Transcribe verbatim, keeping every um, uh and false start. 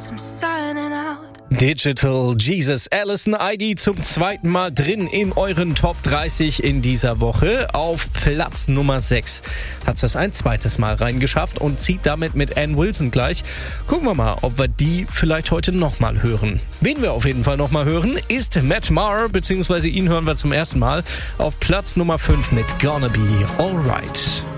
I'm signing out. Digital Jesus, Alison I D zum zweiten Mal drin in euren Top dreißig in dieser Woche. Auf Platz Nummer sechs hat es das ein zweites Mal reingeschafft und zieht damit mit Ann Wilson gleich. Gucken wir mal, ob wir die vielleicht heute nochmal hören. Wen wir auf jeden Fall nochmal hören, ist Matt Maher, beziehungsweise ihn hören wir zum ersten Mal auf Platz Nummer fünf mit Gonna Be Alright.